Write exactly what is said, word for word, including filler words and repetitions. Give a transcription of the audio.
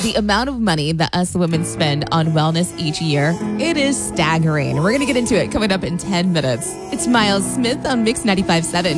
The amount of money that us women spend on wellness each year, it is staggering. We're going to get into it coming up in ten minutes. It's Miles Smith on Mix ninety-five point seven.